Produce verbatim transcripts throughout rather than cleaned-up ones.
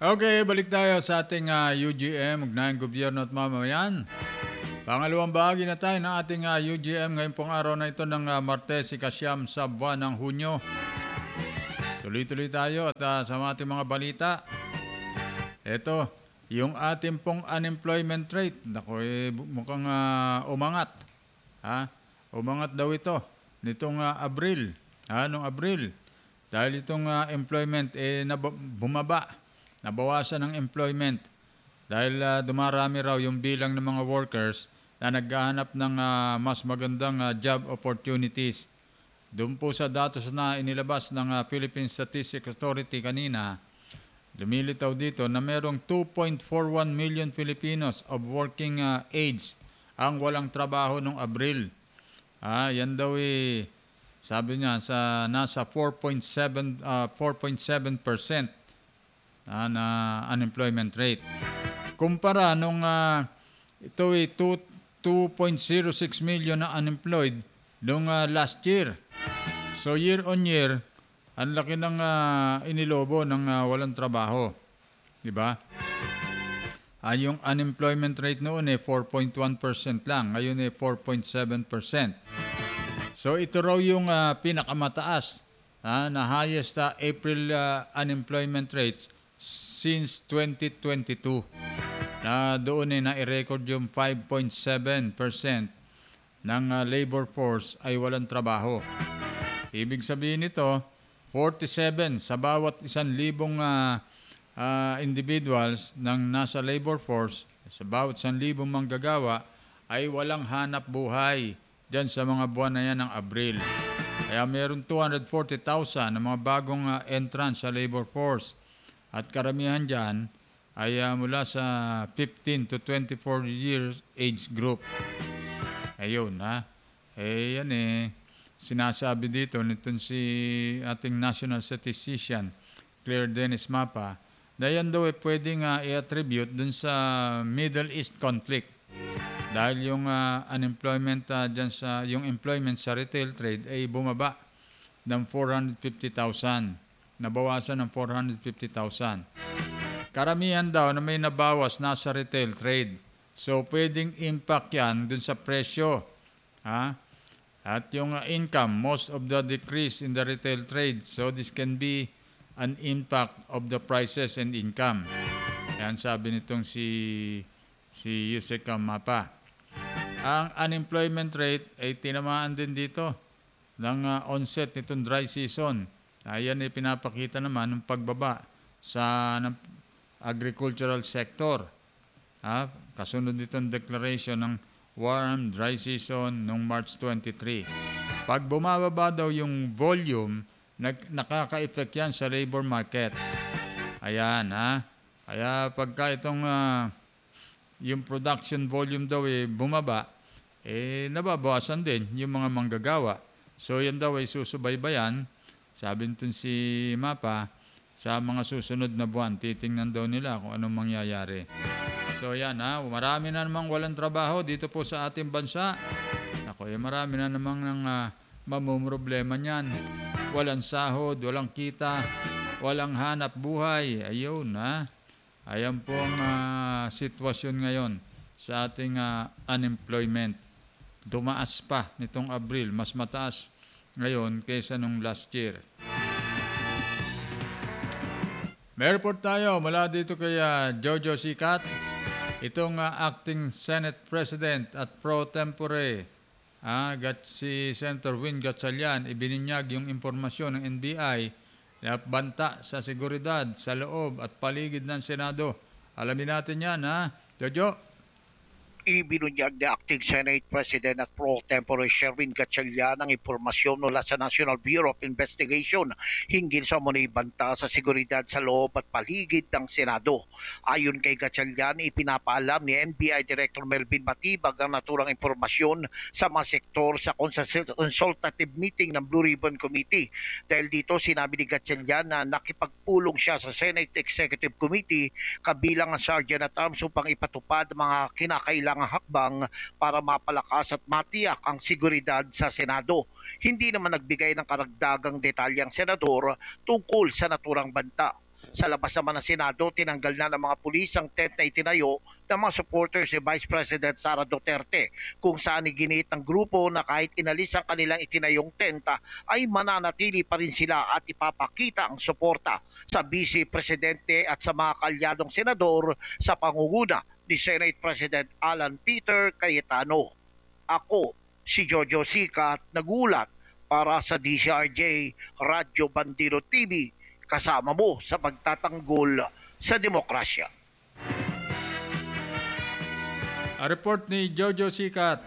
Okay, balik tayo sa ating ah, U G M, Ugnayang Gobyerno at Mamamayan. Pangalawang bahagi na tayo ng ating ah, U G M ngayong pong araw na ito ng ah, Martes, ikasyam sa buwan ng Hunyo. Tuloy-tuloy tayo at ah, sa ating mga balita. Ito, yung ating pong unemployment rate. Naku, eh, mukhang ah, umangat. Ha? Umangat daw ito nitong ah, Abril. Ha? Nung Abril. Dahil itong ah, employment eh, nab- bumaba. Nabawasan ng employment dahil uh, dumarami raw yung bilang ng mga workers na naghahanap ng uh, mas magandang uh, job opportunities. Doon po sa datos na inilabas ng uh, Philippine Statistics Authority kanina, lumilitaw dito na merong two point four one million Filipinos of working uh, age ang walang trabaho noong Abril. Ah, yan daw eh, sabi niya, sa, nasa four point seven percent Uh, na unemployment rate. Kumpara nung uh, ito ay two point zero six million na unemployed nung uh, last year. So year on year, ang laki ng uh, inilobo ng uh, walang trabaho. Di ba? Uh, yung unemployment rate noon ay four point one percent lang. Ngayon ay four point seven percent. So ito raw yung uh, pinakamataas uh, na highest uh, April uh, unemployment rates since twenty twenty-two, na doon ay na-record yung five point seven percent ng uh, labor force ay walang trabaho. Ibig sabihin nito, forty-seven sa bawat isang libong uh, uh, individuals ng nasa labor force, sa bawat isang libong manggagawa, ay walang hanap buhay dyan sa mga buwan na yan ng Abril. Kaya meron two hundred forty thousand na mga bagong uh, entrance sa labor force. At karamihan dyan ay uh, mula sa fifteen to twenty-four years age group. Ayun ha. Eh yan eh, sinasabi dito nitong si ating national statistician, Claire Dennis Mapa, na yan daw eh pwedeng uh, i-attribute dun sa Middle East conflict. Dahil yung uh, unemployment uh, dyan sa, yung employment sa retail trade ay bumaba ng four hundred fifty thousand. Nabawasan ng four hundred fifty thousand. Karamihan daw na may nabawas nasa retail trade. So, pwedeng impact yan dun sa presyo. Ha? At yung uh, income, most of the decrease in the retail trade. So, this can be an impact of the prices and income. Yan sabi nitong si, si Yuseka Mapa. Ang unemployment rate ay tinamaan din dito ng uh, onset nitong dry season. Ayan ay pinapakita naman ng pagbaba sa ng agricultural sector. Ha? Kasunod nitong declaration ng warm dry season noong March twenty-three. Pag bumababa daw yung volume, nag, nakaka-effect yan sa labor market. Ayan, ha? Kaya pagka itong uh, yung production volume daw eh bumaba, eh nababawasan din yung mga manggagawa. So yan daw ay susubaybayan. Sabi nito si Mapa, sa mga susunod na buwan, titingnan daw nila kung anong mangyayari. So yan ha, marami na namang walang trabaho dito po sa ating bansa. Ako, eh, marami na namang nang uh, mamumroblema niyan. Walang sahod, walang kita, walang hanap buhay. Ayun ha. Ayan po ang uh, sitwasyon ngayon sa ating uh, unemployment. Tumaas pa nitong Abril, mas mataas ngayon kaysa nung last year. May report tayo mula dito kay uh, Jojo Sikat. Itong uh, acting Senate President at pro tempore, ah, gat si Senator Win Gatchalian, ibininyag yung impormasyon ng N B I na banta sa seguridad sa loob at paligid ng Senado. Alamin natin yan, ha? Jojo? Ibinunyag ni Acting Senate President at Pro Tempore Sherwin Gatchalian ang impormasyon mula sa National Bureau of Investigation hinggil sa munay banta sa seguridad sa loob at paligid ng Senado. Ayon kay Gatchalian, ipinapaalam ni N B I Director Melvin Matibag ang naturang impormasyon sa mga sektor sa consultative meeting ng Blue Ribbon Committee. Dahil dito, sinabi ni Gatchalian na nakipagpulong siya sa Senate Executive Committee kabilang ang Sergeant at Arms upang ipatupad mga kinakailangan ang hakbang para mapalakas at matiyak ang seguridad sa Senado. Hindi naman nagbigay ng karagdagang detalye ang senador tungkol sa naturang banta. Sa labas naman ng Senado, tinanggal na ng mga pulis ang tent na itinayo ng mga supporters ni Vice President Sara Duterte, kung saan iginiit ng grupo na kahit inalis ang kanilang itinayong tenta ay mananatili pa rin sila at ipapakita ang suporta sa Vice Presidente at sa mga kalyadong senador sa pangunguna ni Senate President Alan Peter Cayetano. Ako, si Jojo Sikat, nagulat para sa D C R J Radyo Bandero T V, kasama mo sa pagtatanggol sa demokrasya. A report ni Jojo Sikat.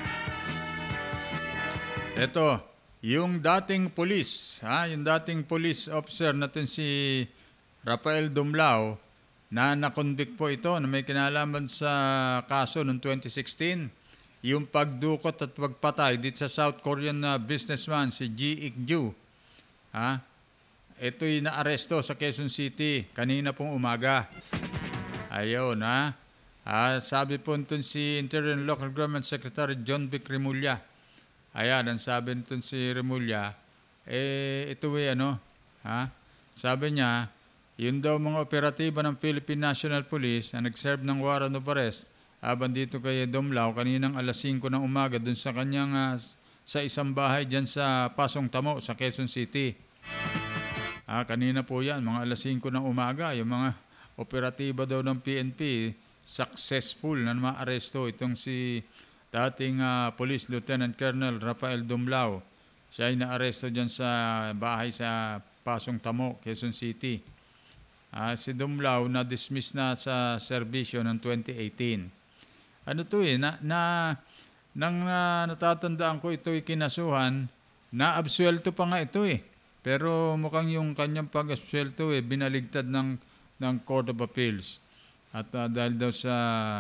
Ito, yung dating pulis, ha, yung dating police officer natin si Rafael Dumlao, na nakonvict po ito na may kinalaman sa kaso noong twenty sixteen, yung pagdukot at pagpatay dito sa South Korean na businessman si Ji Ik-ju. Ha? Ito'y naaresto sa Quezon City kanina pong umaga. Ayun, ha? Ah, sabi po nitong si Interior and Local Government Secretary John Vic Remulla. Ayan, ang sabi nitong si Remulla, eh, ito ay ano, ha? Sabi niya, yun daw mga operatiba ng Philippine National Police na nag-serve ng warrant of arrest habang dito kay Dumlao kaninang alas singko ng umaga dun sa kanyang uh, sa isang bahay dyan sa Pasong Tamo sa Quezon City. Ah, kanina po yan, mga alas singko ng umaga, yung mga operatiba daw ng P N P, successful na ma-aresto itong si dating uh, Police Lieutenant Colonel Rafael Dumlao. Siya ay na-aresto dyan sa bahay sa Pasong Tamo, Quezon City. Ah, si Dumlao na-dismiss na sa serbisyo ng twenty eighteen. Ano to eh, na, na, nang uh, natatandaan ko ito ay kinasuhan, na-absuelto pa nga ito eh. Pero mukhang yung kanyang pag-absuelto eh, binaligtad ng, ng Court of Appeals. At uh, dahil daw sa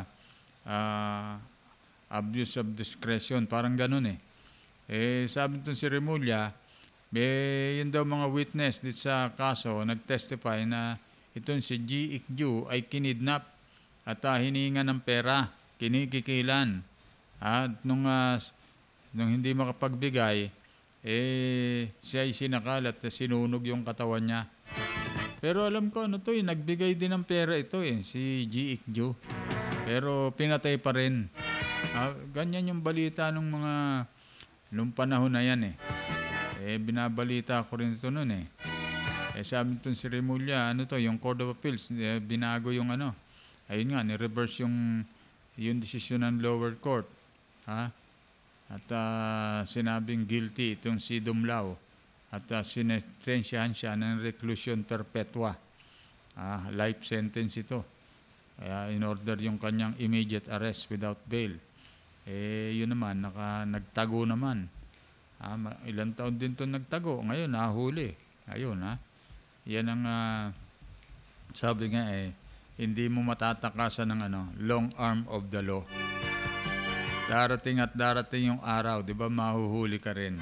uh, abuse of discretion, parang ganun eh. Eh, sabi nito si Remulla, may yun daw mga witness dito sa kaso, nag-testify na itong si Ji Ik-ju ay kinidnap at uh, hininga ng pera, kinikikilan. At nung, uh, nung hindi makapagbigay, eh, siya ay sinakal at sinunog yung katawan niya. Pero alam ko, ano to eh, nagbigay din ng pera ito eh, si Ji Ik-ju. Pero pinatay pa rin. Ah, ganyan yung balita nung mga, nung panahon na yan eh. Eh, binabalita ko rin ito noon eh. Eh, sabi nito si Remulla, ano to, yung Court of Appeals, eh, binago yung ano. Ayun nga, ni-reverse yung, yung desisyon ng lower court. Ha? At uh, sinabing guilty itong si Dumlao. At uh, sinetensyahan siya ng reclusion perpetua. Ah, life sentence ito. Kaya in order yung kanyang immediate arrest without bail. Eh, yun naman, naka, nagtago naman. Ah, ilang taon din ito nagtago. Ngayon, nahuli. Ayun, ha? Yan ang uh, sabi nga eh, hindi mo matatakasan ng ano, long arm of the law. Darating at darating yung araw, di ba, mahuhuli ka rin.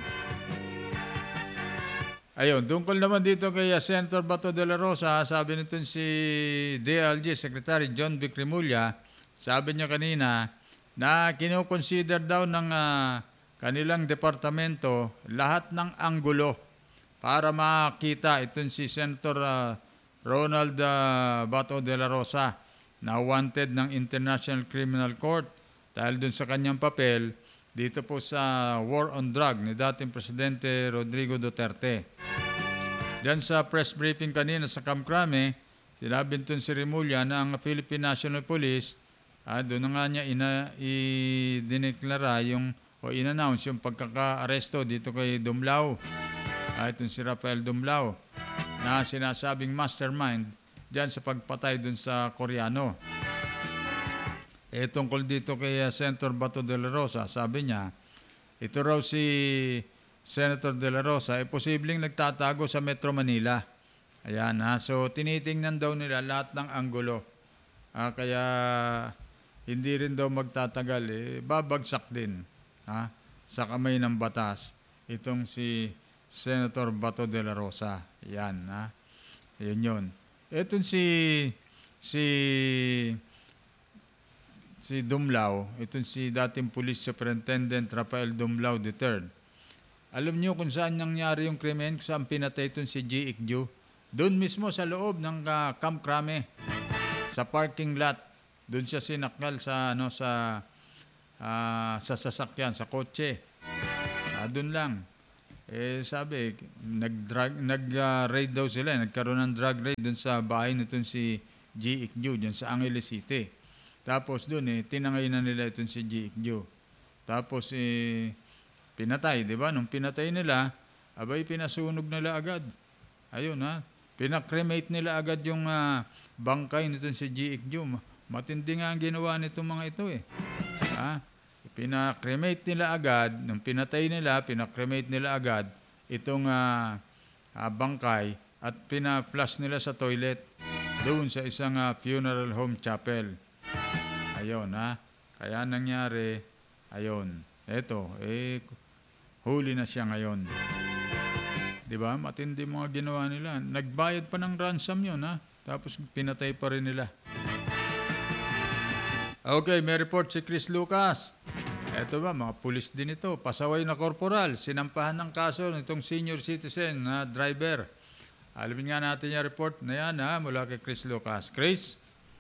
Ayun, tungkol naman dito kay Senator Bato de la Rosa, sabi nito si D L G Secretary John Vic Remulla, sabi niya kanina na kinukonsider daw ng uh, kanilang departamento lahat ng anggulo para makita itong si Senator uh, Ronald uh, Bato de la Rosa na wanted ng International Criminal Court dahil dun sa kanyang papel dito po sa war on drug ni dating Presidente Rodrigo Duterte. Diyan sa press briefing kanina sa Kamkrame, sinabi nito si Remulla na ang Philippine National Police, ah, doon na nga niya ina, i-dineklara yung, o in-announce yung pagkaka-aresto dito kay Dumlao. Ah, itong si Rafael Dumlao na sinasabing mastermind diyan sa pagpatay dun sa Koreano. E tungkol dito kay uh, Senator Bato de la Rosa, sabi niya, ito raw si Senator de la Rosa ay posibleng nagtatago sa Metro Manila. Ayan ha, so tinitingnan daw nila lahat ng anggulo. Ah, kaya hindi rin daw magtatagal, eh, babagsak din ha, sa kamay ng batas itong si Senator Bato de la Rosa. Yan ha, yun yun. Itong si si si Dumlao, itong si dating Police Superintendent Rafael Dumlao the third. Alam niyo kung saan nangyari yung krimen, kung saan pinatay itong si Ji Ik-ju? Doon mismo sa loob ng uh, Camp Crame, sa parking lot. Doon siya sinakal sa ano sa uh, sa sasakyan, sa kotse. Uh, doon lang. Eh sabi, nag-drug nag-raid daw sila, nagkaroon ng drug raid doon sa bahay nitong si G. Ikju diyan sa Angeles City. Tapos doon eh tinangay na nila itong si G. Ikju. Tapos eh pinatay, 'di ba? Nung pinatay nila, abay pinasunog nila agad. Ayun ha. Pinakremate nila agad yung uh, bangkay nitong si G. Ikju. Matindi nga ang ginawa nitong mga ito eh. Ha? Pinakremate nila agad, nung pinatay nila, pinakremate nila agad itong uh, uh, bangkay at pina-flush nila sa toilet doon sa isang uh, funeral home chapel. Ayun ha. Kaya nangyari, ayun. Eto, eh, huli na siya ngayon. Diba? Matindi mga ginawa nila. Nagbayad pa ng ransom yun ha. Tapos pinatay pa rin nila. Okay, may report si Chris Lucas. Eto ba, mga pulis din ito. Pasaway na korporal. Sinampahan ng kaso nitong senior citizen na driver. Alamin nga natin yung report na yan ha, mula kay Chris Lucas. Chris?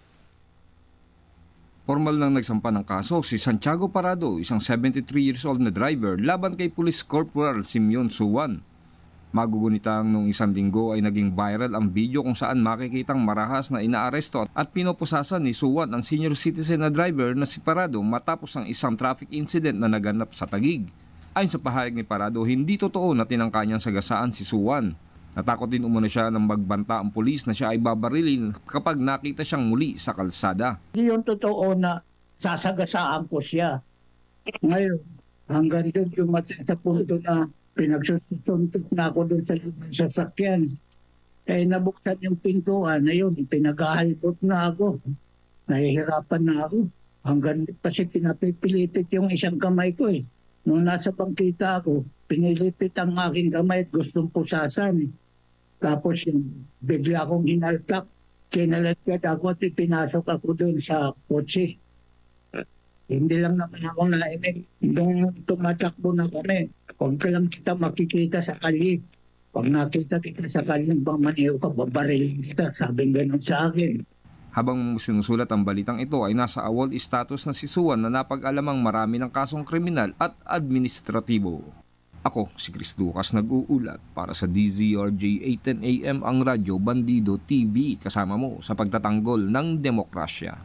Formal nang nagsampa ng kaso si Santiago Parado, isang seventy-three years old na driver, laban kay Police Corporal Simeon Suwan. Magugunitang nung isang linggo ay naging viral ang video kung saan makikitang marahas na inaaresto at pinopusasan ni Suwan ang senior citizen na driver na si Parado matapos ang isang traffic incident na naganap sa Taguig. Ayon sa pahayag ni Parado, hindi totoo na tinangka niyang sagasaan si Suwan. Natakot din umano siya nang magbanta ang pulis na siya ay babarilin kapag nakita siyang muli sa kalsada. Hindi yung totoo na sasagasaan ko siya. Ngayon, hanggang doon dumating sa punto na pinagsusuntok na ako doon sa sasakyan. Eh nabuksan yung pintuan na yun, pinag-ahalbot na ako. Nahihirapan na ako. Hanggang kasi pinapipilitit yung isang kamay ko eh. Nung nasa bangkita ako, pinilipit ang aking kamay at gustong pusasan. Tapos yung bigla akong hinaltak, kinalatkat ako at pinasok ako doon sa kotse. Hindi lang naman ako naimig. Nung tumatakbo na kami, huwag ka lang kita makikita sa kali. Pag nakita kita sa kali, bang maniw ka, babarilin kita. Sabi ganun sa akin. Habang sinusulat ang balitang ito ay nasa awol status na si Suwan na napag-alamang marami ng kasong kriminal at administratibo. Ako si Chris Lucas nag-uulat para sa D Z R J eight ten A M ang Radyo Bandido T V kasama mo sa pagtatanggol ng demokrasya.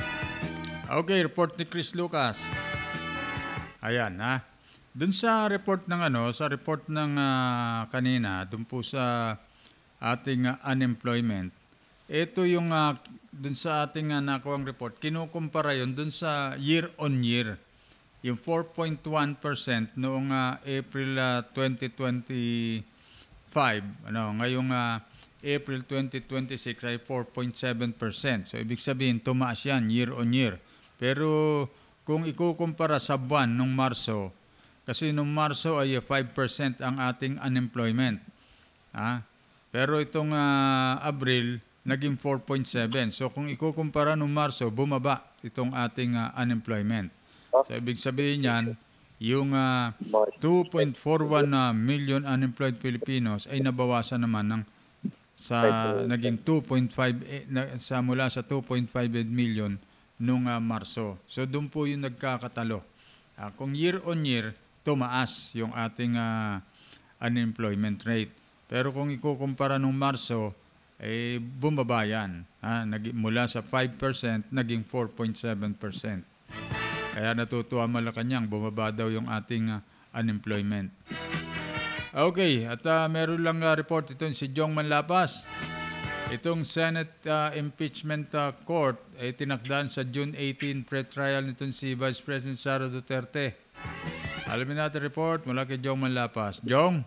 Okay, report ni Chris Lucas. Ayan ha. Doon sa report ng ano, sa report ng uh, kanina, doon po sa ating uh, unemployment. Ito yung uh, doon sa ating uh, nakuwang report, kinukumpara yun doon sa year on year. Yung four point one percent noong uh, April uh, twenty twenty-five, ano, ngayong uh, April twenty twenty-six ay four point seven percent. So ibig sabihin tumaas yan year on year. Pero kung ikukumpara sa buwan nung Marso, kasi nung Marso ay five percent ang ating unemployment. Ha? Pero itong uh, Abril, naging four point seven. So kung ikukumpara nung Marso, bumaba itong ating uh, unemployment. So ibig sabihin yan, yung uh, two point four one uh, million unemployed Filipinos ay nabawasan naman ng sa naging two point five na, sa mula sa two point five million nung uh, Marso. So doon po yung nagkakatalo. Uh, kung year on year, tumaas yung ating uh, unemployment rate. Pero kung ikukumpara nung Marso, eh bumaba yan. Ha? Nag, mula sa five percent, naging four point seven percent. Kaya natutuwa Malacanang, bumaba daw yung ating uh, unemployment. Okay, at uh, meron lang uh, report ito si Jong Manlapas. Itong Senate uh, Impeachment uh, Court ay tinakdan sa June eighteenth pre-trial nitong si Vice President Sara Duterte. Alamin natin report mula kay Jong Manlapas. Jong?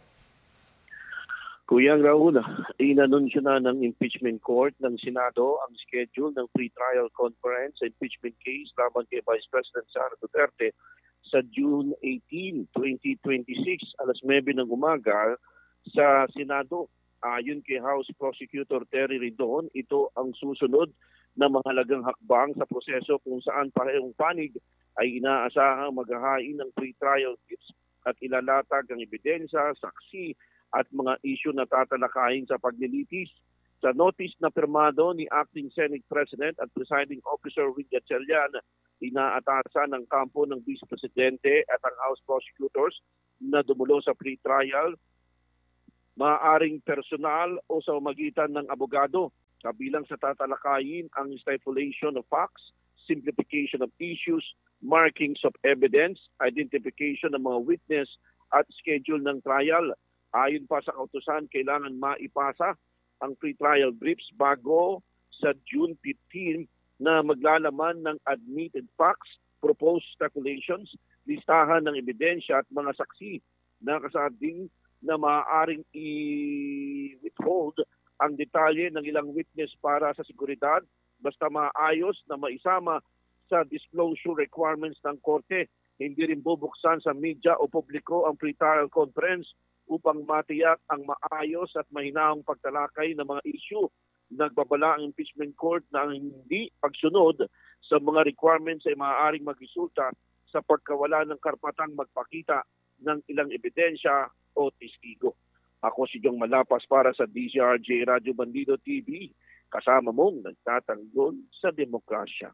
Kuya Raul, inanunsyo na ng impeachment court ng Senado ang schedule ng pre-trial conference sa impeachment case laban kay Vice President Sara Duterte sa June eighteenth, twenty twenty-six, alas nuwebe ng umaga sa Senado. Ayon kay House Prosecutor Terry Ridon, ito ang susunod na mahalagang hakbang sa proseso kung saan parehong panig ay inaasahang maghahain ng pre-trial tips at ilalatag ang ebidensya, saksi at mga isyu na tatalakayin sa paglilitis. Sa notice na pirmado ni Acting Senate President at Presiding Officer Rick Gatchalian, inaatasan ng kampo ng Vice Presidente at ang House Prosecutors na dumulo sa pre-trial, maaaring personal o sa magitan ng abogado, kabilang sa tatalakayin ang stipulation of facts, simplification of issues, markings of evidence, identification ng mga witness at schedule ng trial. Ayon pa sa kautusan, kailangan maipasa ang pre-trial briefs bago sa June fifteenth na maglalaman ng admitted facts, proposed speculations, listahan ng ebidensya at mga saksi na kasabing na maaaring i-withhold ang detalye ng ilang witness para sa seguridad basta maayos na maisama sa disclosure requirements ng korte. Hindi rin bubuksan sa media o publiko ang pre-trial conference upang matiyak ang maayos at mahinahong pagtalakay ng mga issue. Nagbabala ang impeachment court na ang hindi pagsunod sa mga requirements ay maaaring magresulta sa pagkawala ng karapatang magpakita ng ilang ebidensya o testigo. Ako si Jong Malapas para sa D Z R J Radio Bandido T V, kasama mong nagtatanggol sa demokrasya.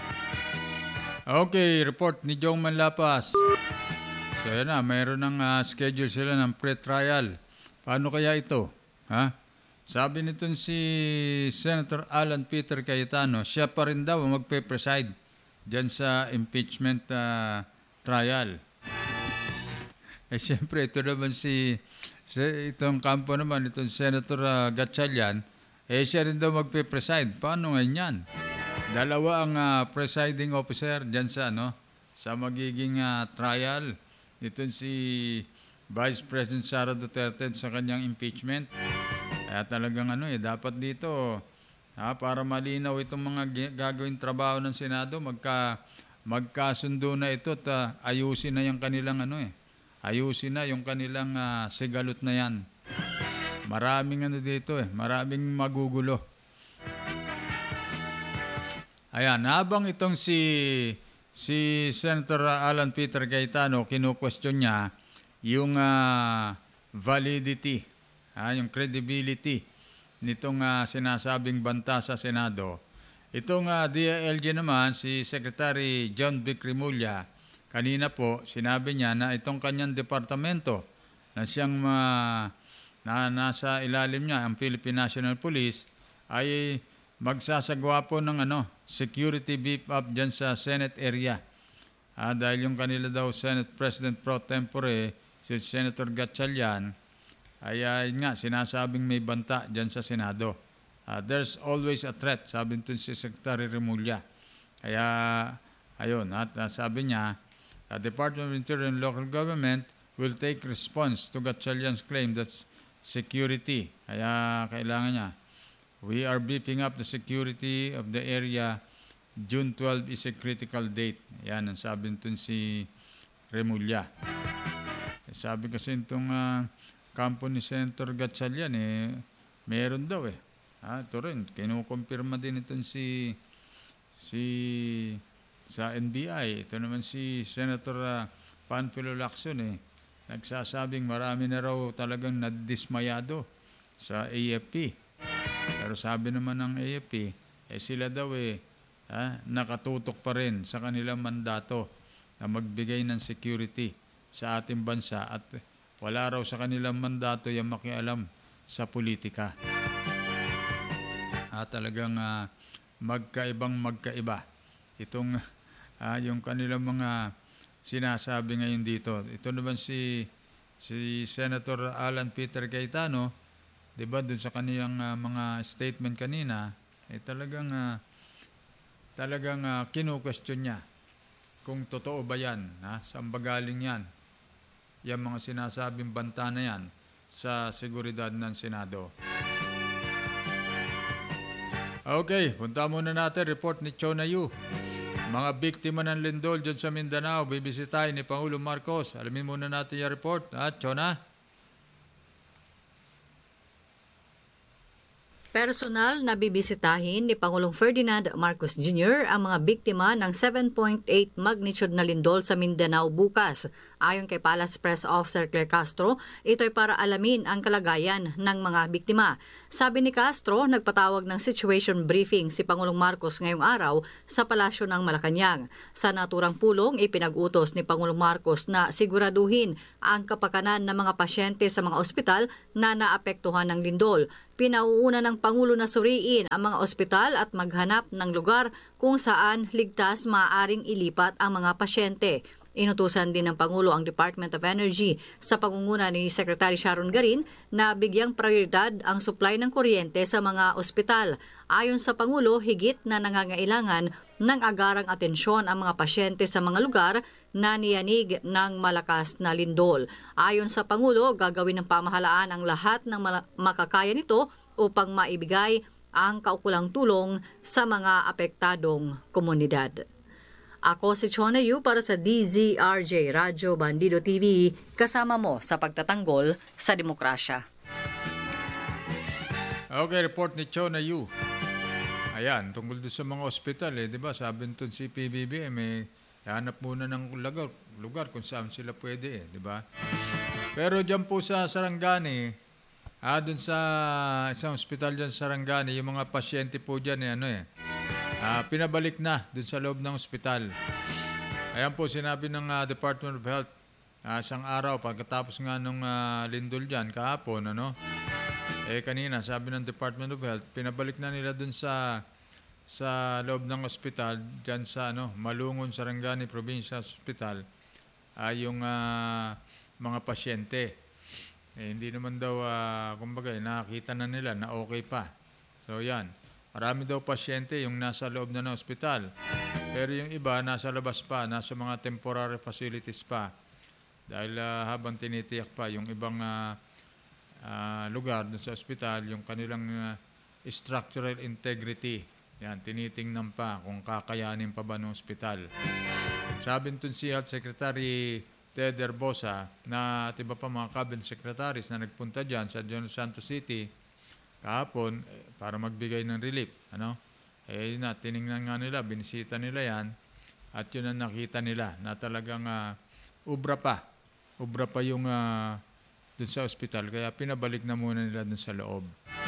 Okay, report ni Jong Manlapas. So yan na, mayroon ng uh, schedule sila ng pre-trial. Paano kaya ito? Ha? Sabi nito si Senator Alan Peter Cayetano, siya pa rin daw magpe-preside dyan sa impeachment uh, trial. Eh siyempre, ito naman si, si itong kampo naman, itong Senator uh, Gatchalian, eh siya rin daw magpe-preside. Paano nga yan? Dalawa ang uh, presiding officer dyan sa, ano, sa magiging uh, trial. Ito si Vice President Sara Duterte sa kanyang impeachment. Kaya talagang ano eh, dapat dito, ha, para malinaw itong mga gagawin trabaho ng Senado, magka, magkasundo na ito at uh, ayusin na yung kanilang ano eh, ayusin na yung kanilang uh, sigalot na yan. Maraming ano dito eh, maraming magugulo. Ayan, habang itong si si Senator Alan Peter Cayetano, kinu-question niya yung uh, validity, uh, yung credibility nitong uh, sinasabing banta sa Senado. Itong uh, D I L G naman, si Secretary John Vic Remulla, kanina po sinabi niya na itong kanyang departamento na siyang uh, na nasa ilalim niya, ang Philippine National Police, ay magsasagawa po ng ano, security beef up dyan sa Senate area. Ah, dahil yung kanila daw Senate President Pro Tempore, si Senator Gatchalian, ay uh, nga, sinasabing may banta dyan sa Senado. Uh, there's always a threat, sabi nito si Secretary Remulla. Kaya, ayun, at uh, sabi niya, the Department of Interior and Local Government will take response to Gatchalian's claim that's security. Kaya, kailangan niya, we are beefing up the security of the area. June twelfth is a critical date. Yan ang sabi nito si Remulla. Sabi kasi itong uh, kampo ni Senator Gatchalian, eh, meron daw eh. Ha, ito rin, kinukumpirma din itong si, si sa N B I. Ito naman si Senator uh, Panfilo Lacson eh. Nagsasabing marami na raw talagang nadismayado sa A F P. Pero sabi naman ng A F P, eh sila daw eh, ha, nakatutok pa rin sa kanilang mandato na magbigay ng security sa ating bansa at wala raw sa kanilang mandato yung makialam sa politika. At talagang uh, magkaibang magkaiba itong uh, yung kanilang mga sinasabi ngayon dito. Ito naman si si Senator Alan Peter Cayetano, diba, dun sa kanilang uh, mga statement kanina, eh talagang uh, talagang uh, kinu-question niya kung totoo ba yan, ha? Saan ba galing yan? Yung mga sinasabing banta na yan sa seguridad ng Senado. Okay, punta muna natin report ni Chona Yu. Mga biktima ng lindol dyan sa Mindanao, bibisitahin ni Pangulong Marcos. Alamin muna natin yung report. Ha, Chona? Personal na bibisitahin ni Pangulong Ferdinand Marcos Junior ang mga biktima ng seven point eight magnitude na lindol sa Mindanao bukas. Ayon kay Palace Press Officer Claire Castro, ito'y para alamin ang kalagayan ng mga biktima. Sabi ni Castro, nagpatawag ng situation briefing si Pangulong Marcos ngayong araw sa Palasyo ng Malacanang. Sa naturang pulong, ipinag-utos ni Pangulong Marcos na siguraduhin ang kapakanan ng mga pasyente sa mga ospital na naapektuhan ng lindol. Pinauuna ng Pangulo na suriin ang mga ospital at maghanap ng lugar kung saan ligtas maaaring ilipat ang mga pasyente. Inutusan din ng Pangulo ang Department of Energy sa pangunguna ni Secretary Sharon Garin na bigyang prioridad ang supply ng kuryente sa mga ospital. Ayon sa Pangulo, higit na nangangailangan ng agarang atensyon ang mga pasyente sa mga lugar na niyanig ng malakas na lindol. Ayon sa Pangulo, gagawin ng pamahalaan ang lahat ng makakaya nito upang maibigay ang kaukulang tulong sa mga apektadong komunidad. Ako si Chona Yu para sa D Z R J Radyo Bandido T V, kasama mo sa pagtatanggol sa demokrasya. Okay, report ni Chona Yu. Ayan, tungkol doon sa mga ospital, eh, di ba? Sabi nito si P B B M, eh, hanap muna ng lugar, lugar kung saan sila pwede, eh, di ba? Pero dyan po sa Sarangani, ah, doon sa isang ospital dyan sa Sarangani, yung mga pasyente po dyan, eh, ano eh, ah, pinabalik na doon sa loob ng ospital. Ayan po, sinabi ng uh, Department of Health, uh, isang araw, pagkatapos nga nung uh, lindol dyan, kahapon, ano, eh kanina, sabi ng Department of Health, pinabalik na nila doon sa sa loob ng ospital, dyan sa ano, Malungon, Sarangani Provincial Hospital, uh, yung uh, mga pasyente. Eh, hindi naman daw, uh, kumbaga, nakakita na nila na okay pa. So yan, marami daw pasyente yung nasa loob na ng ospital. Pero yung iba, nasa labas pa, nasa mga temporary facilities pa. Dahil uh, habang tinitiyak pa yung ibang uh, uh, lugar sa ospital, yung kanilang uh, structural integrity. Yan, tinitingnan pa kung kakayanin pa ba ng ospital. Sabi nito si Health Secretary Ted Herbosa na at iba pa mga cabinet secretaries na nagpunta dyan sa General Santos City kahapon eh, para magbigay ng relief. Ano? Eh, na, tinignan nga nila, binisita nila yan at yun ang nakita nila na talagang uh, ubra pa. Ubra pa yung uh, dun sa ospital kaya pinabalik na muna nila dun sa loob.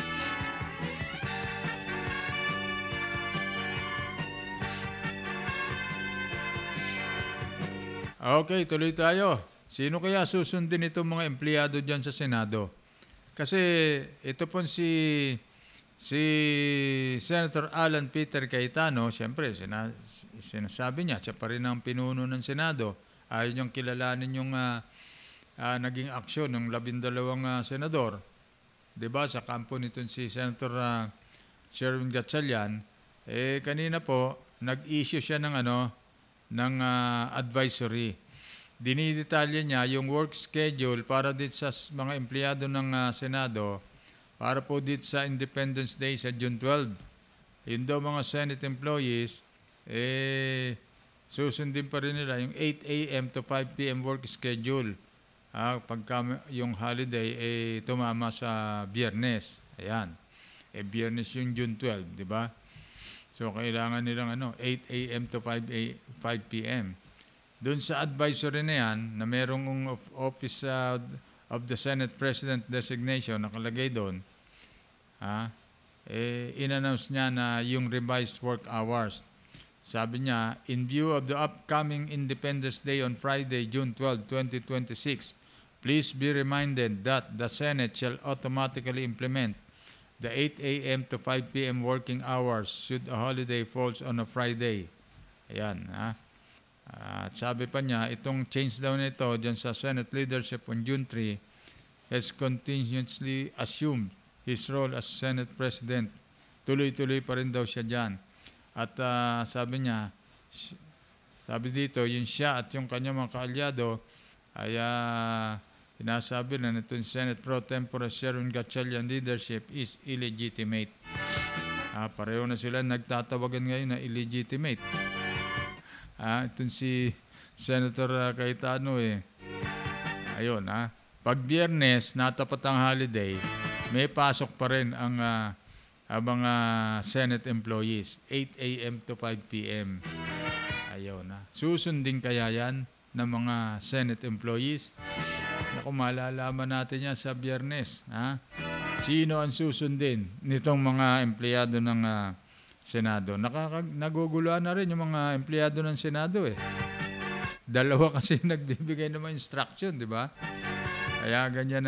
Okay, tuloy tayo. Sino kaya susundin itong mga empleyado dyan sa Senado? Kasi ito po si si Senator Alan Peter Cayetano, siyempre sina, sinasabi niya, siya pa rin ang pinuno ng Senado. Ayaw niyang kilalanin yung uh, uh, naging aksyon ng labindalawang uh, senador. Diba, sa kampo nito si Senator uh, Sherwin Gatchalian, eh kanina po, nag-issue siya ng ano, ng uh, advisory. Dinidetalye niya yung work schedule para dito sa mga empleyado ng uh, Senado para po dito sa Independence Day sa June twelfth. Yun daw mga Senate employees, eh, susundin pa rin nila yung eight a.m. to five p.m. work schedule. Ah, pagka yung holiday, eh, tumama sa Biyernes. Ayan. Eh, Biyernes yung June twelfth, di ba? So, kailangan nilang ano, eight a.m. to five p.m. Doon sa advisory na yan, na merong Office uh, of the Senate President designation, nakalagay doon, ha, eh, in-announce niya na yung revised work hours. Sabi niya, in view of the upcoming Independence Day on Friday, June twelfth, twenty twenty-six, please be reminded that the Senate shall automatically implement the eight a.m. to five p.m. working hours should a holiday falls on a Friday. Ayan. Ha? At sabi pa niya, itong change daw nito dyan sa Senate leadership on June third has continuously assumed his role as Senate President. Tuloy-tuloy pa rin daw siya dyan. At uh, sabi niya, sabi dito, yung siya at yung kanyang mga kaalyado ay uh, sinasabi na itong Senate Pro Tempore Sherwin Gatchalian leadership is illegitimate. Ah, pareho na sila nagtatawagan ngayon na illegitimate. Ah, itong si Senator uh, Cayetano eh. Ayun ha. Pag Biyernes, natapat ang holiday, may pasok pa rin ang uh, ang mga Senate employees, eight a.m. to five p.m. Ayaw na. Susundin kaya yan ng mga Senate employees? Naku, malalaman natin yan sa Biyernes. Ha? Sino ang susundin nitong mga empleyado ng ah, Senado? Nakaka- naguguluhan na rin yung mga empleyado ng Senado eh. Dalawa kasi nagbibigay ng mga instruction, di ba? Kaya ganyan